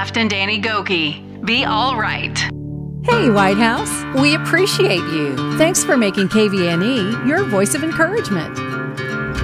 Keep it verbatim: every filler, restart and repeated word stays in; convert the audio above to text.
Kraft and Danny Gokey. Be all right. Hey, White House. We appreciate you. Thanks for making K V N E your voice of encouragement.